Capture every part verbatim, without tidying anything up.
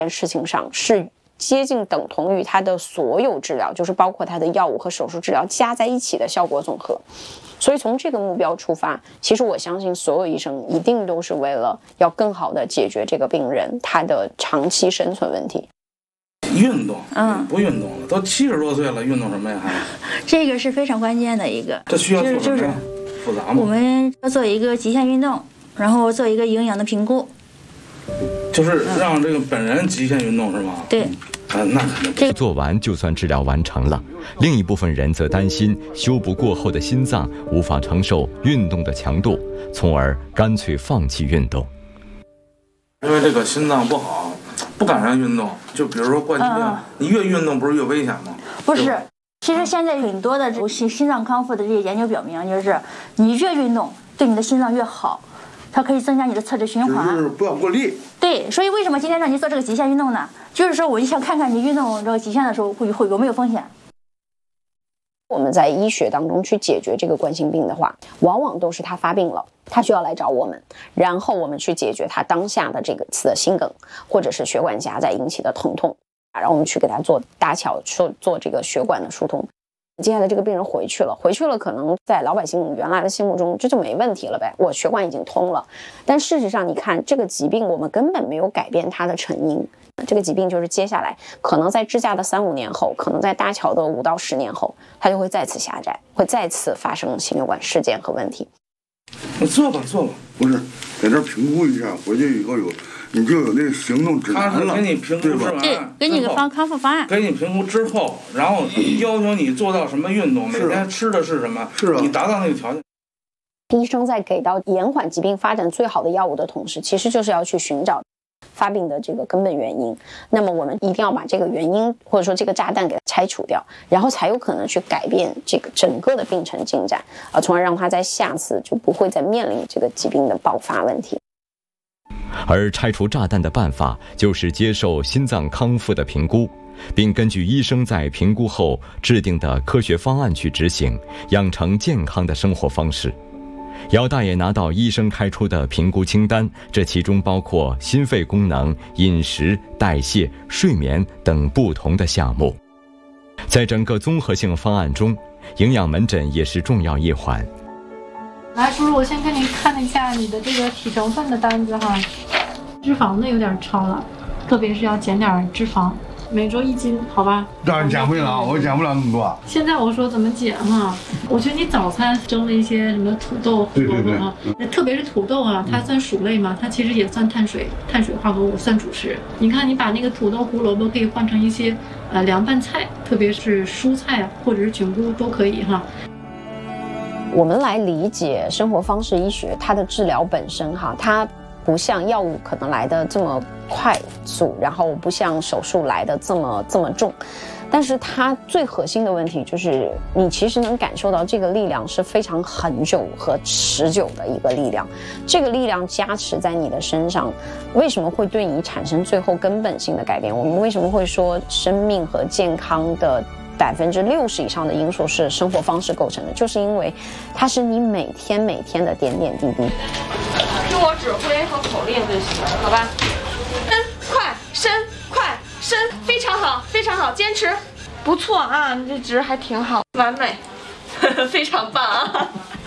件事情上是接近等同于它的所有治疗，就是包括它的药物和手术治疗加在一起的效果总和。所以从这个目标出发，其实我相信所有医生一定都是为了要更好的解决这个病人他的长期生存问题。 运动，嗯，不运动了，都七十多岁了，运动什么呀？还这个是非常关键的一个， 这需要做什么？ 就是复杂吗？ 我们要做一个极限运动，然后做一个营养的评估， 就是让这个本人极限运动是吗？ 对。 啊，那肯定。 这做完就算治疗完成了，另一部分人则担心修补过后的心脏无法承受运动的强度，从而干脆放弃运动。 因为这个心脏不好，不敢让运动。就比如说冠心病，嗯、你越运动不是越危险吗？ 不是，其实现在很多的心心脏康复的这些研究表明，就是你越运动对你的心脏越好。它可以增加你的侧支循环， 就是不要过力。 对，所以为什么今天让你做这个极限运动呢？就是说，我就想看看你运动这个极限的时候会会有没有风险。 我们在医学当中去解决这个冠心病的话，往往都是他发病了，他需要来找我们，然后我们去解决他当下的这个次的心梗，或者是血管夹带引起的疼痛，然后我们去给他做搭桥，做做这个血管的疏通。接下来这个病人回去了，回去了，可能在老百姓原来的心目中这就没问题了呗，我血管已经通了。但事实上，你看这个疾病，我们根本没有改变它的成因。这个疾病就是接下来可能在支架的三五年后，可能在搭桥的五到十年后，它就会再次狭窄，会再次发生心血管事件和问题。 你做吧，做吧， 不是在这评估一下，回去以后有。你就有那个行动指南了， 他是给你评估之完， 对，给你个方康复方案， 给你评估之后，然后要求你做到什么运动，每天吃的是什么， 是啊， 你达到那个条件。 医生在给到延缓疾病发展最好的药物的同时，其实就是要去寻找发病的这个根本原因。那么我们一定要把这个原因或者说这个炸弹给它拆除掉，然后才有可能去改变这个整个的病程进展，啊，从而让它在下次就不会再面临这个疾病的爆发问题。 而拆除炸弹的办法就是接受心脏康复的评估，并根据医生在评估后制定的科学方案去执行，养成健康的生活方式。姚大爷拿到医生开出的评估清单，这其中包括心肺功能、饮食、代谢、睡眠等不同的项目。在整个综合性方案中，营养门诊也是重要一环。 来，叔叔，我先给你看一下你的这个体成分的单子哈，脂肪的有点超了，特别是要减点脂肪，每周一斤，好吧？ 当然减不了，我减不了那么多。 现在我说怎么减哈？我觉得你早餐蒸了一些什么土豆、胡萝卜啊，特别是土豆啊，它算薯类嘛，它其实也算碳水，碳水化合物算主食。你看，你把那个土豆、胡萝卜可以换成一些呃凉拌菜，特别是蔬菜啊，或者是菌菇都可以哈。 我们来理解生活方式医学，它的治疗本身哈，它不像药物可能来的这么快速，然后不像手术来的这么这么重，但是它最核心的问题就是，你其实能感受到这个力量是非常恒久和持久的一个力量，这个力量加持在你的身上，为什么会对你产生最后根本性的改变？我们为什么会说生命和健康的百分之六十以上的因素是生活方式构成的，就是因为它是你每天每天的点点滴滴。 听我指挥和口令就行，好吧？深快深快深，非常好，非常好，坚持，不错啊，你这值还挺好，完美，非常棒啊！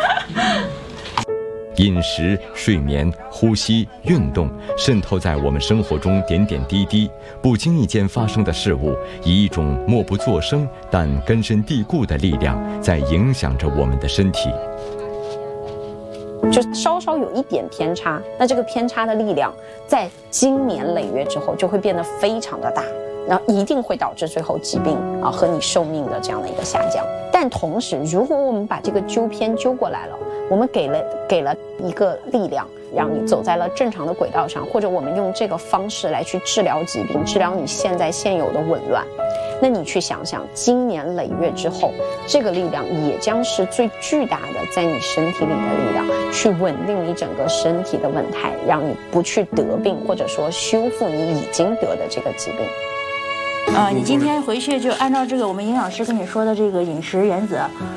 饮食、睡眠、呼吸、运动渗透在我们生活中点点滴滴，不经意间发生的事物，以一种默不作声但根深蒂固的力量，在影响着我们的身体。 就稍稍有一点偏差，那这个偏差的力量，在经年累月之后，就会变得非常的大。然后一定会导致最后疾病啊和你寿命的这样的一个下降。但同时，如果我们把这个纠偏纠过来了，我们给了给了一个力量，让你走在了正常的轨道上，或者我们用这个方式来去治疗疾病，治疗你现在现有的紊乱，那你去想想，经年累月之后，这个力量也将是最巨大的在你身体里的力量，去稳定你整个身体的稳态，让你不去得病，或者说修复你已经得的这个疾病。 啊，你今天回去就按照这个我们营养师跟你说的这个饮食原则，